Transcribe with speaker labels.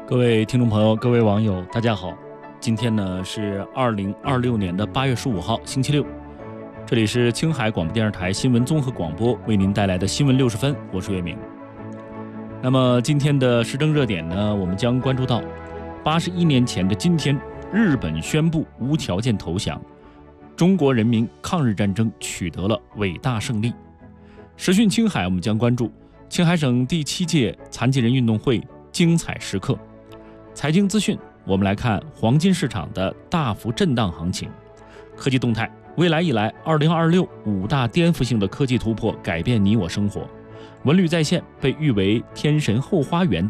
Speaker 1: 各位听众朋友，各位网友，大家好。今天呢是2026年的8月15号，星期六。这里是青海广播电视台新闻综合广播为您带来的新闻60分，我是岳明。那么今天的时政热点呢，我们将关注到81年前的今天，日本宣布无条件投降，中国人民抗日战争取得了伟大胜利。时讯青海，我们将关注青海省第7届残疾人运动会精彩时刻。财经资讯，我们来看黄金市场的大幅震荡行情。科技动态，未来以来2026 5大颠覆性的科技突破改变你我生活。文旅在线被誉为天神后花园